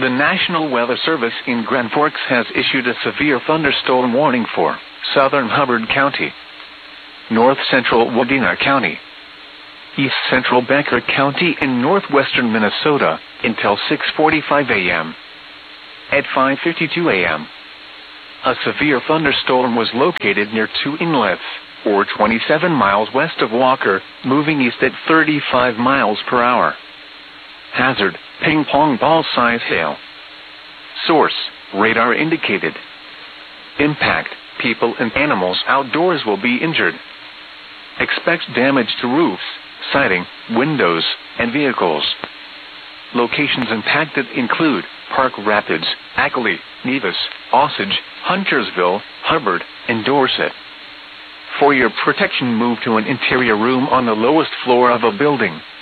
The National Weather Service in Grand Forks has issued a severe thunderstorm warning for southern Hubbard County, north central Wadena County, east central Becker County in northwestern Minnesota, until 6:45 a.m. At 5:52 a.m., a severe thunderstorm was located near two inlets, or 27 miles west of Walker, moving east at 35 miles per hour. Hazard, ping pong ball size hail. Source, radar indicated. Impact, people and animals outdoors will be injured. Expect damage to roofs, siding, windows, and vehicles. Locations impacted include Park Rapids, Ackley, Nevis, Osage, Huntersville, Hubbard, and Dorset. For your protection, move to an interior room on the lowest floor of a building.